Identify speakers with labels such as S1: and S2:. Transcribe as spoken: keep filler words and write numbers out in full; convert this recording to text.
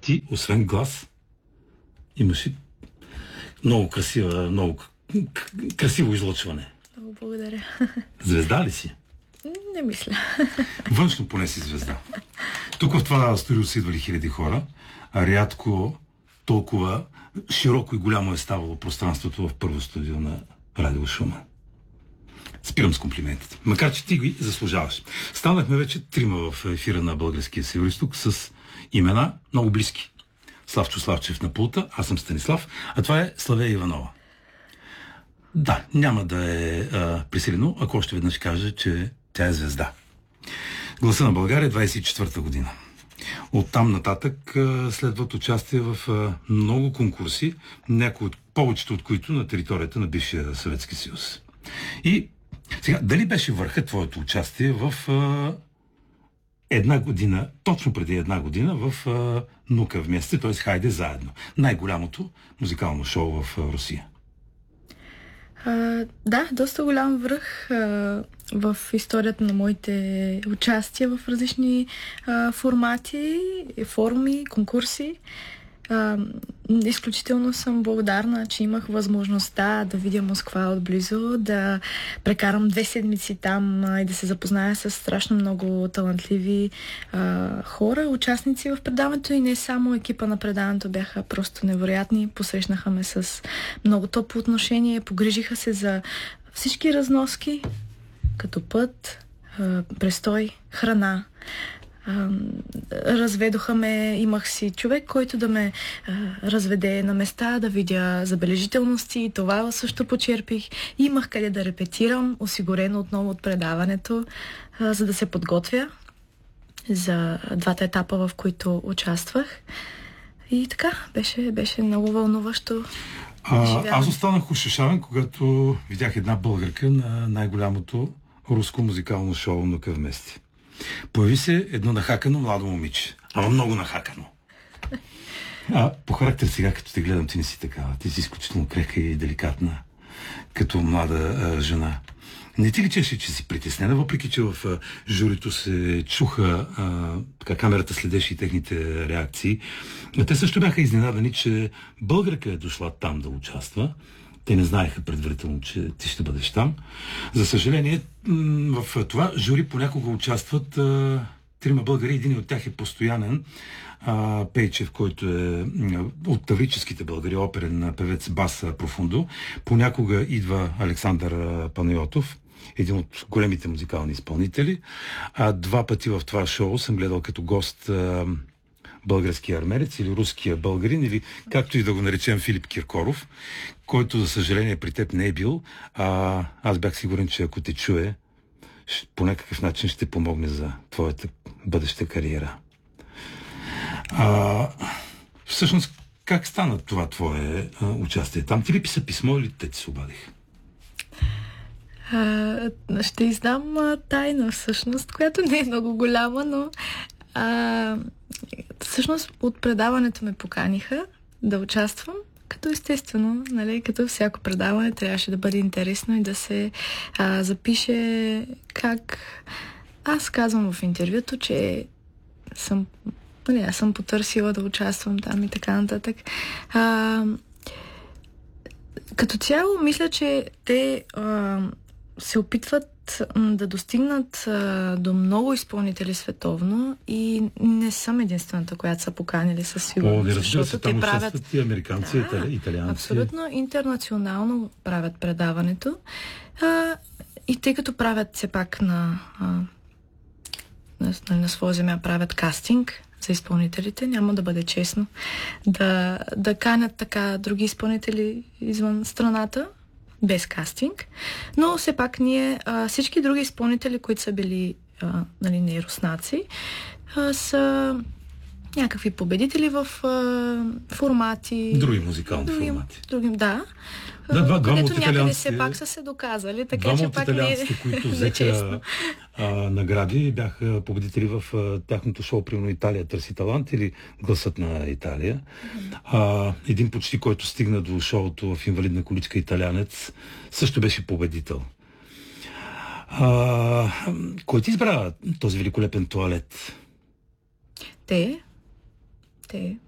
S1: ти, освен глас, имаш и много красива, много красиво излъчване.
S2: Много благодаря.
S1: Звезда ли си?
S2: Не мисля.
S1: Външно поне си звезда. Тук в това студио са идвали хиляди хора, а рядко толкова широко и голямо е ставало пространството в първо студио на Радио Шумен. Спирам с комплиментите. Макар че ти ги заслужаваш. Станахме вече трима в ефира на Българския Североизток с имена много близки. Славчо Славчев на пулта, аз съм Станислав, а това е Славея Иванова. Да, няма да е а, присилено, ако още веднъж кажа, че тя е звезда. Гласа на България двайсет и четвърта година. Оттам нататък а, следват участие в а, много конкурси, някои от повечето от които на територията на бившия Съветски съюз. И сега, дали беше върха твоето участие в а, една година, точно преди една година в а, Нука вместе, т.е. Хайде заедно. Най-голямото музикално шоу в а, Русия.
S2: Uh, да, доста голям връх uh, в историята на моите участия в различни uh, формати, форуми, конкурси. Uh, изключително съм благодарна, че имах възможността да видя Москва отблизо, да прекарам две седмици там uh, и да се запозная с страшно много талантливи uh, хора, участници в предаването и не само екипа на предаването бяха просто невероятни. Посрещнаха ме с много топло отношение, погрижиха се за всички разноски, като път, uh, престой, храна. Разведоха ме, имах си човек, който да ме а, разведе на места, да видя забележителности, това също почерпих. Имах къде да репетирам, осигурено отново от предаването, а, за да се подготвя за двата етапа, в които участвах. И така, беше, беше много вълнуващо.
S1: А, аз останах ушешавен, когато видях една българка на най-голямото руско музикално шоу "Нука вместе". Появи се едно нахакано младо момиче. Ама много нахакано. А по характер сега, като те гледам, ти не си такава. Ти си изключително крехка и деликатна, като млада а, жена. Не ти личеше, че си притеснена, въпреки че в а, журито се чуха, а, така камерата следеше и техните реакции. А те също бяха изненадани, че българка е дошла там да участва. Те не знаеха предварително, че ти ще бъдеш там. За съжаление, в това жури понякога участват а, трима българи. Един от тях е постоянен, а, Пейчев, който е а, от таврическите българи, оперен певец Бас Профундо. Понякога идва Александър а, Панайотов, един от големите музикални изпълнители. А два пъти в това шоу съм гледал като гост а, българския армерец или руския българин, или както и да го наречем Филип Киркоров, който, за съжаление, при теб не е бил. А, аз бях сигурен, че ако те чуе, по някакъв начин ще помогне за твоята бъдеща кариера. А, всъщност, как стана това твое а, участие? Там ти ли писа писмо или те ти се обадиха?
S2: А, ще издам а, тайна, всъщност, която не е много голяма, но а, всъщност от предаването ме поканиха да участвам, като естествено, нали, като всяко предаване трябваше да бъде интересно и да се а, запише как... Аз казвам в интервюто, че съм, нали, аз съм потърсила да участвам там и така нататък. А, като цяло, мисля, че те а, се опитват да достигнат а, до много изпълнители световно и не съм единствената, която са поканили със сигурност.
S1: О, не разбира се, там участват и американци,
S2: да,
S1: и италианци.
S2: Абсолютно интернационално правят предаването. А, и тъй като правят все пак на, а, на, на своя земя правят кастинг за изпълнителите, няма да бъде честно да, да канят така други изпълнители извън страната, без кастинг, но все пак ние, а, всички други изпълнители, които са били а, нали, не руснаци, а, са някакви победители в а, формати.
S1: Други музикални
S2: други,
S1: формати.
S2: Други, да.
S1: Да, два, двама
S2: където
S1: от
S2: някъде
S1: италианците,
S2: все пак са се доказали, така
S1: двама
S2: че
S1: от
S2: пак не
S1: италианците, които взеха а, награди, бяха победители в а, тяхното шоу, примерно Италия търси талант или Гласът на Италия. А, един почти, който стигна до шоуто в инвалидна количка, италянец, също беше победител. А, кой ти избра този великолепен тоалет?
S2: Те. Те.